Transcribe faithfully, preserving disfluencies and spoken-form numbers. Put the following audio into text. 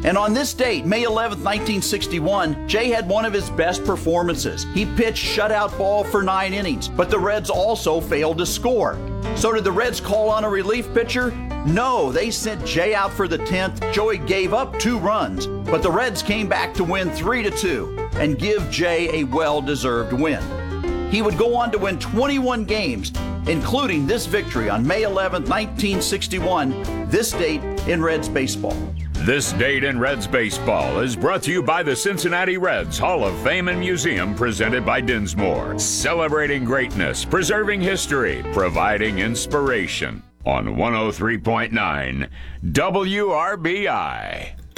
And on this date, May eleventh, nineteen sixty-one, Jay had one of his best performances. He pitched shutout ball for nine innings, but the Reds also failed to score. So did the Reds call on a relief pitcher? No, they sent Jay out for the tenth. Joey gave up two runs, but the Reds came back to win three to two and give Jay a well-deserved win. He would go on to win twenty-one games, including this victory on May eleventh, nineteen sixty-one, this date in Reds baseball. This Date in Reds Baseball is brought to you by the Cincinnati Reds Hall of Fame and Museum, presented by Dinsmore. Celebrating greatness, preserving history, providing inspiration on one oh three point nine W R B I.